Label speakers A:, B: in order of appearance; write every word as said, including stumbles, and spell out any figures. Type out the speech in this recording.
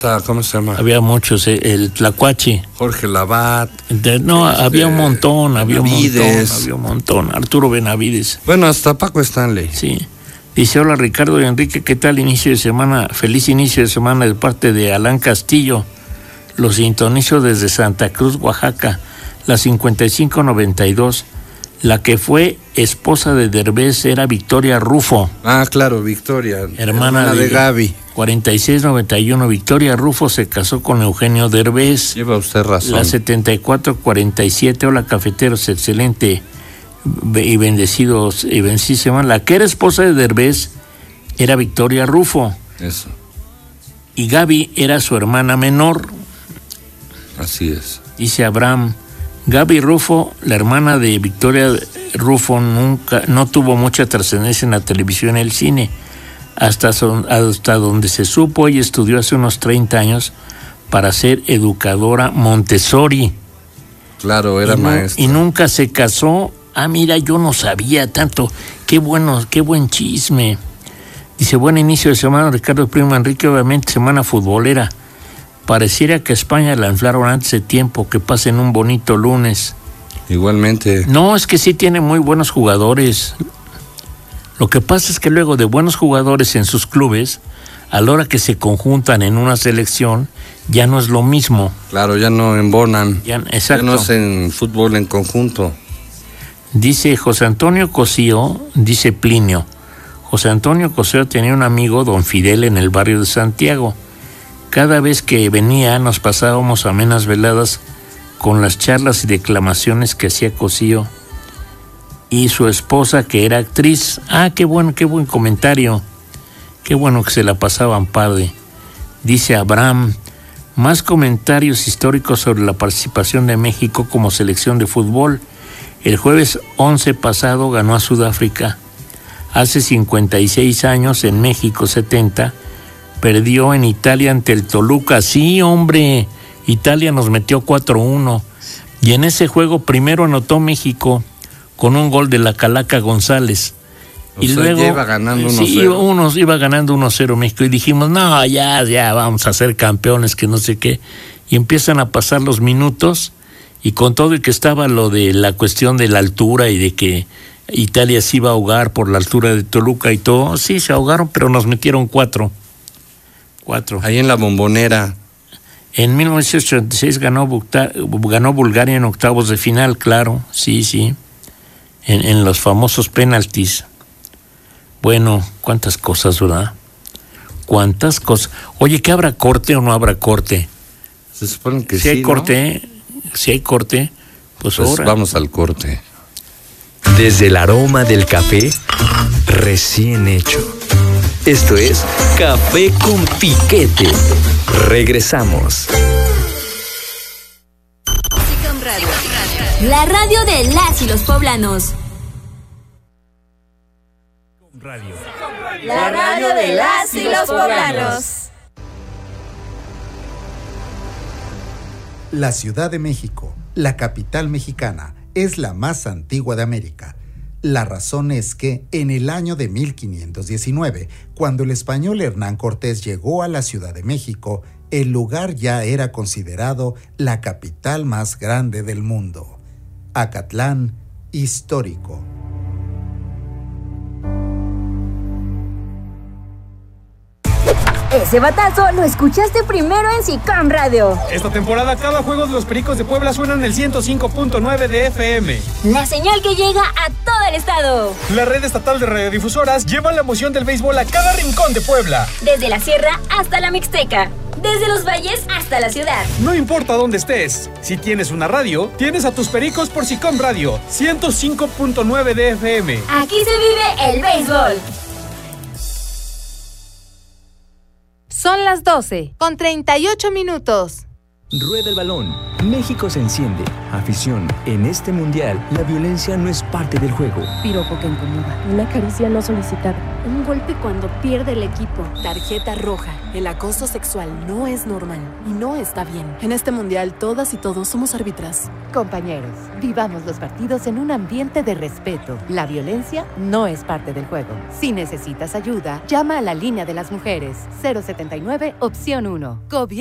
A: ¿Cómo se llama?
B: Había muchos, el Tlacuache.
A: Jorge Labat.
B: De, no, este, había un montón, había
A: Benavides.
B: un montón, había un montón. Arturo Benavides.
A: Bueno, hasta Paco Stanley.
B: Sí. Dice, hola Ricardo y Enrique, ¿qué tal inicio de semana? Feliz inicio de semana de parte de Alan Castillo. Los sintonizo desde Santa Cruz, Oaxaca, la cincuenta y cinco noventa y dos. La que fue esposa de Derbez era Victoria Rufo.
A: Ah, claro, Victoria.
B: Hermana,
A: hermana de, de Gaby.
B: cuarenta y seis noventa y uno. Victoria Rufo se casó con Eugenio Derbez.
A: Lleva usted razón.
B: La setenta y cuatro cuarenta y siete. Hola, cafeteros, excelente y bendecidos y bendecísima. La que era esposa de Derbez era Victoria Rufo.
A: Eso.
B: Y Gaby era su hermana menor.
A: Así es.
B: Dice Abraham. Gaby Rufo, la hermana de Victoria Rufo, nunca, no tuvo mucha trascendencia en la televisión y el cine. Hasta, son, hasta donde se supo, ella estudió hace unos treinta años para ser educadora Montessori.
A: Claro, era
B: y no,
A: maestra.
B: Y nunca se casó. Ah, mira, yo no sabía tanto. Qué bueno, qué buen chisme. Dice, buen inicio de semana, Ricardo Primo Enrique, obviamente semana futbolera. Pareciera que a España la inflaron antes de tiempo, que pasen un bonito lunes.
A: Igualmente.
B: No, es que sí tiene muy buenos jugadores. Lo que pasa es que luego de buenos jugadores en sus clubes, a la hora que se conjuntan en una selección, ya no es lo mismo.
A: Claro, ya no embonan.
B: Ya, exacto.
A: Ya no hacen fútbol en conjunto.
B: Dice José Antonio Cosío, dice Plinio. José Antonio Cosío tenía un amigo, don Fidel, en el barrio de Santiago. Cada vez que venía nos pasábamos amenas veladas con las charlas y declamaciones que hacía Cosío y su esposa, que era actriz. Ah, qué bueno, qué buen comentario. Qué bueno que se la pasaban padre. Dice Abraham, más comentarios históricos sobre la participación de México como selección de fútbol. El jueves once pasado ganó a Sudáfrica. Hace cincuenta y seis años, en México setenta, perdió en Italia ante el Toluca. Sí, hombre, Italia nos metió cuatro uno. Y en ese juego primero anotó México con un gol de la Calaca González.
A: O
B: y
A: sea,
B: luego
A: ya iba ganando uno cero.
B: Sí, uno, iba ganando uno cero México. Y dijimos, no, ya, ya, vamos a ser campeones, que no sé qué. Y empiezan a pasar los minutos, y con todo el que estaba lo de la cuestión de la altura y de que Italia se iba a ahogar por la altura de Toluca y todo. Sí, se ahogaron, pero nos metieron cuatro. Cuatro.
A: Ahí en la Bombonera.
B: En mil novecientos ochenta y seis ganó, ganó Bulgaria en octavos de final, claro, sí, sí, en, en los famosos penaltis. Bueno, cuántas cosas, ¿verdad? Cuántas cosas. Oye, ¿que habrá corte o no habrá corte?
A: Se supone que
B: si
A: sí,
B: hay
A: ¿no?
B: corte, si hay corte, pues,
A: pues
B: ahora.
A: Vamos al corte.
C: Desde el aroma del café recién hecho. Esto es Café con Piquete. Regresamos.
D: La radio de las y los poblanos.
E: La radio de las y los poblanos.
F: La Ciudad de México, la capital mexicana, es la más antigua de América. La razón es que en el año de mil quinientos diecinueve, cuando el español Hernán Cortés llegó a la Ciudad de México, el lugar ya era considerado la capital más grande del mundo. Acatlán, histórico.
D: Ese batazo lo escuchaste primero en SICAM Radio.
G: Esta temporada cada juego de los Pericos de Puebla suena en el ciento cinco punto nueve de F M.
D: La señal que llega a todo el estado.
G: La red estatal de radiodifusoras lleva la emoción del béisbol a cada rincón de Puebla.
D: Desde la sierra hasta la Mixteca. Desde los valles hasta la ciudad.
G: No importa dónde estés, si tienes una radio, tienes a tus Pericos por SICAM Radio, ciento cinco punto nueve de F M.
D: Aquí se vive el béisbol.
H: Son las doce, con treinta y ocho minutos.
C: Rueda el balón. México se enciende. Afición, en este mundial, la violencia no es parte del juego.
H: Piropo que incomoda. Una caricia no solicitada. Un golpe cuando pierde el equipo.
I: Tarjeta roja. El acoso sexual no es normal y no está bien. En este mundial, todas y todos somos árbitras.
J: Compañeros, vivamos los partidos en un ambiente de respeto. La violencia no es parte del juego. Si necesitas ayuda, llama a la línea de las mujeres. cero setenta y nueve, opción uno. Gobierno